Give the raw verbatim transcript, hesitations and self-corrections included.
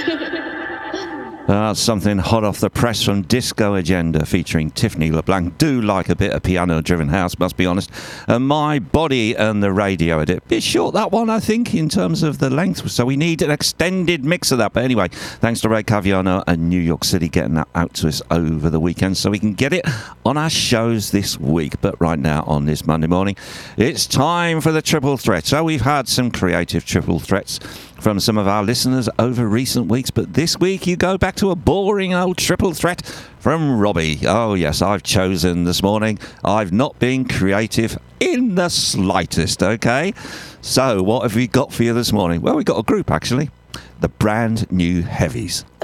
Uh, something hot off the press from Disco Agenda featuring Tiffany LeBlanc. Do like a bit of piano-driven house, must be honest. Uh, My Body and the Radio Edit. Bit short, that one, I think, in terms of the length. So we need an extended mix of that. But anyway, thanks to Ray Caviano and New York City getting that out to us over the weekend so we can get it on our shows this week. But right now, on this Monday morning, it's time for the Triple Threat. So we've had some creative triple threats from some of our listeners over recent weeks, but this week you go back to a boring old triple threat from Robbie. Oh yes, I've chosen this morning. I've not been creative in the slightest, okay? So what have we got for you this morning? Well, we've got a group, actually. The Brand New Heavies.